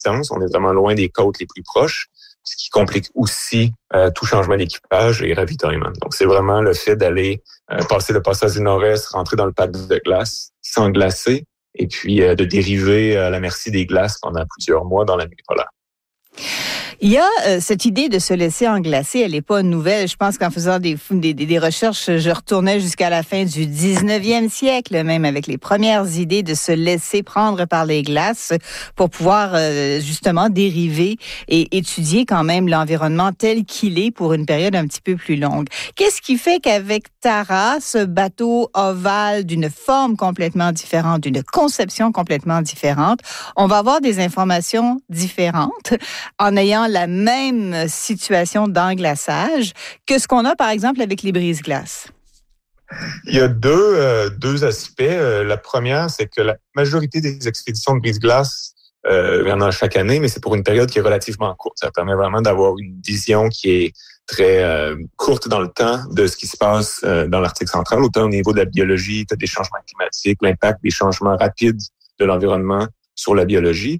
distance. On est vraiment loin des côtes les plus proches, ce qui complique aussi tout changement d'équipage et ravitaillement. Donc, c'est vraiment le fait d'aller passer le passage du Nord-Est, rentrer dans le pack de glace, s'englacer, et puis de dériver à la merci des glaces pendant plusieurs mois dans la nuit polaire. Il y a cette idée de se laisser englacer, elle n'est pas nouvelle. Je pense qu'en faisant des recherches, je retournais jusqu'à la fin du 19e siècle, même avec les premières idées de se laisser prendre par les glaces pour pouvoir justement dériver et étudier quand même l'environnement tel qu'il est pour une période un petit peu plus longue. Qu'est-ce qui fait qu'avec Tara, ce bateau ovale d'une forme complètement différente, d'une conception complètement différente, on va avoir des informations différentes en ayant la même situation d'englaçage que ce qu'on a, par exemple, avec les brise-glaces? Il y a deux aspects. La première, c'est que la majorité des expéditions de brise-glace, il y en a chaque année, mais c'est pour une période qui est relativement courte. Ça permet vraiment d'avoir une vision qui est très courte dans le temps de ce qui se passe dans l'Arctique central, autant au niveau de la biologie, des changements climatiques, l'impact des changements rapides de l'environnement sur la biologie.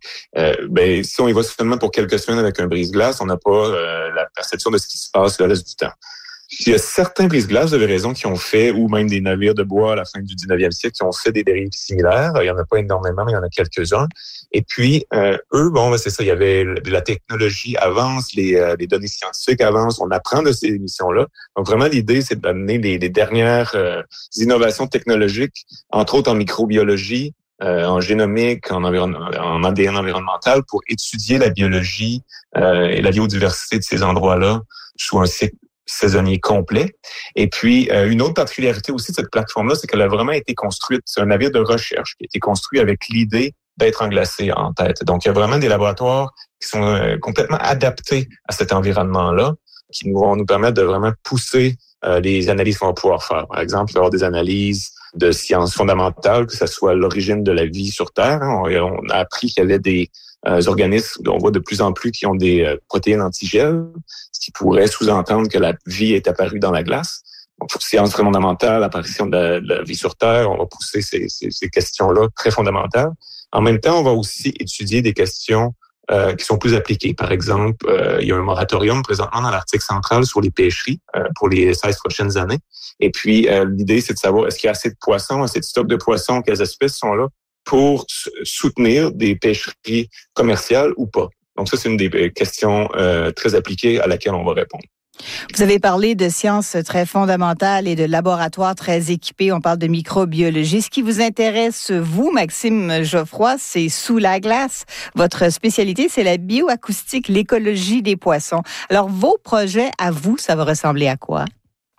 Si on y va seulement pour quelques semaines avec un brise-glace, on n'a pas la perception de ce qui se passe le reste du temps. Il y a certains brise-glaces, vous avez raison, qui ont fait, ou même des navires de bois à la fin du 19e siècle, qui ont fait des dérives similaires. Il y en a pas énormément, mais il y en a quelques-uns. Et puis, eux, c'est ça, il y avait la technologie avance, les données scientifiques avancent, on apprend de ces missions-là. Donc, vraiment, l'idée, c'est d'amener les dernières innovations technologiques, entre autres en microbiologie, en génomique, en ADN environnemental, pour étudier la biologie et la biodiversité de ces endroits-là sous un cycle saisonnier complet. Et puis, une autre particularité aussi de cette plateforme-là, c'est qu'elle a vraiment été construite, c'est un navire de recherche qui a été construit avec l'idée d'être englacé en tête. Donc, il y a vraiment des laboratoires qui sont complètement adaptés à cet environnement-là, qui vont nous permettre de vraiment pousser les analyses qu'on va pouvoir faire. Par exemple, il va y avoir des analyses de sciences fondamentales, que ce soit l'origine de la vie sur Terre. On a appris qu'il y avait des organismes, on voit de plus en plus, qui ont des protéines antigel, ce qui pourrait sous-entendre que la vie est apparue dans la glace. Donc, sciences fondamentales, apparition de la vie sur Terre, on va pousser ces questions-là très fondamentales. En même temps, on va aussi étudier des questions qui sont plus appliquées. Par exemple, il y a un moratorium présentement dans l'Arctique central sur les pêcheries pour les 16 prochaines années. Et puis, l'idée, c'est de savoir est-ce qu'il y a assez de poissons, assez de stocks de poissons, quelles espèces sont là pour soutenir des pêcheries commerciales ou pas. Donc ça, c'est une des questions très appliquées à laquelle on va répondre. Vous avez parlé de sciences très fondamentales et de laboratoires très équipés. On parle de microbiologie. Ce qui vous intéresse, vous, Maxime Geoffroy, c'est sous la glace. Votre spécialité, c'est la bioacoustique, l'écologie des poissons. Alors, vos projets à vous, ça va ressembler à quoi?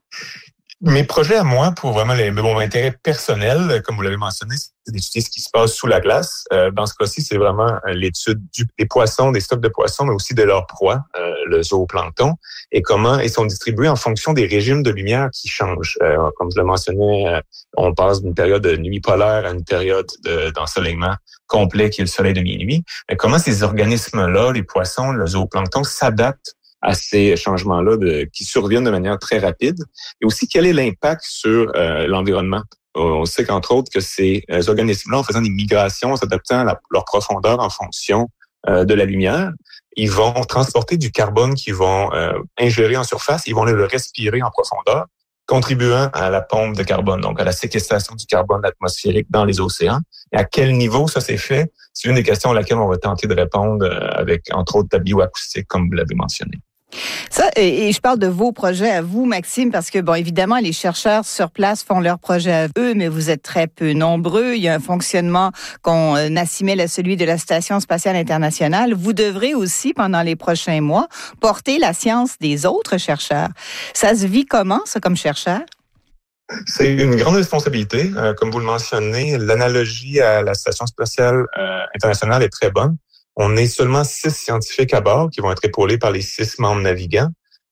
Mes projets à moi, pour vraiment mon intérêt personnel, comme vous l'avez mentionné, c'est d'étudier ce qui se passe sous la glace. Dans ce cas-ci, c'est vraiment l'étude des poissons, des stocks de poissons, mais aussi de leur proie, le zooplancton, et comment ils sont distribués en fonction des régimes de lumière qui changent. Comme je le mentionnais, on passe d'une période de nuit polaire à une période d'ensoleillement complet qui est le soleil de minuit. Mais comment ces organismes-là, les poissons, le zooplancton, s'adaptent à ces changements-là qui surviennent de manière très rapide, et aussi quel est l'impact sur l'environnement. On sait qu'entre autres que ces organismes-là, en faisant des migrations, en s'adaptant à leur profondeur en fonction de la lumière, ils vont transporter du carbone qu'ils vont ingérer en surface, ils vont le respirer en profondeur, contribuant à la pompe de carbone, donc à la séquestration du carbone atmosphérique dans les océans. Et à quel niveau ça s'est fait? C'est une des questions à laquelle on va tenter de répondre avec, entre autres, la bioacoustique, comme vous l'avez mentionné. Ça, et je parle de vos projets à vous, Maxime, parce que, bon, évidemment, les chercheurs sur place font leurs projets à eux, mais vous êtes très peu nombreux. Il y a un fonctionnement qu'on assimile à celui de la Station spatiale internationale. Vous devrez aussi, pendant les prochains mois, porter la science des autres chercheurs. Ça se vit comment, ça, comme chercheur? C'est une grande responsabilité. Comme vous le mentionnez, l'analogie à la Station spatiale internationale est très bonne. On est seulement 6 scientifiques à bord qui vont être épaulés par les 6 membres navigants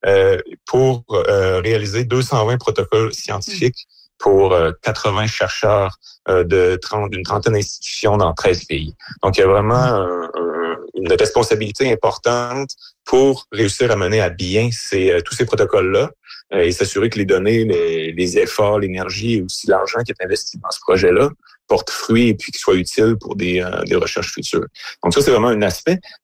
pour réaliser 220 protocoles scientifiques pour 80 chercheurs d'une trentaine d'institutions dans 13 pays. Donc, il y a vraiment une responsabilité importante pour réussir à mener à bien tous ces protocoles-là et s'assurer que les données, les efforts, l'énergie et aussi l'argent qui est investi dans ce projet-là porte fruit et puis qu'il soit utile pour des recherches futures. Donc ça, c'est vraiment un aspect.